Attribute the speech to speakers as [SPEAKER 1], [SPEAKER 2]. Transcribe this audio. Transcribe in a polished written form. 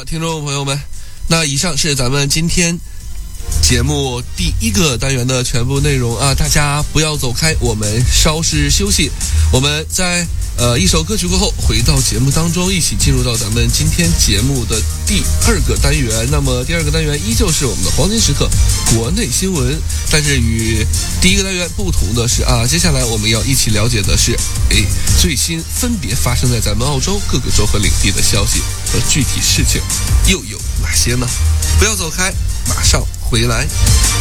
[SPEAKER 1] 听众朋友们，那以上是咱们今天节目第一个单元的全部内容啊！大家不要走开，我们稍事休息。我们在一首歌曲过后，回到节目当中，一起进入到咱们今天节目的第二个单元。那么第二个单元依旧是我们的黄金时刻国内新闻，但是与第一个单元不同的是啊，接下来我们要一起了解的是最新分别发生在咱们澳洲各个州和领地的消息和具体事情又有哪些呢？不要走开，马上回来。